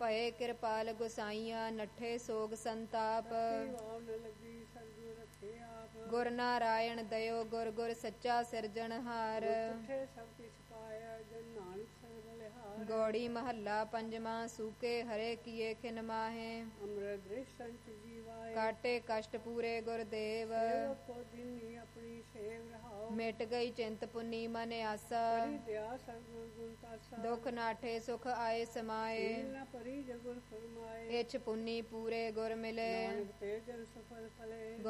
ਭਏ ਕਿਰਪਾਲ ਗੁਸਾਈਆ, ਨੱਠੇ ਸੋਗ ਸੰਤਾਪ। ਗੁਰ ਨਾਰਾਇਣ ਦਇਓ ਗੁਰ ਗੁਰ ਸੱਚਾ ਸਿਰਜਣਹਾਰ। ਗੌੜੀ ਮਹੱਲਾ ਪੰਜਵਾਂ। ਸੂਕੇ ਹਰੇ ਕੀਏ ਖਿਨ ਮਾਹੇ, ਕਾਟੇ ਕਸ਼ਟ ਪੂਰੇ ਗੁਰਦੇਵ। ਮਿਟ ਗਈ ਚਿੰਤ ਪੁੰਨੀ ਮਨ ਆਸਾ, ਦੁਖ ਨਾਠੇ ਸੁਖ ਆਏ ਸਮਾਏ। ਇਛ ਪੁੰਨੀ ਪੂਰੇ ਗੁਰ ਮਿਲੇ,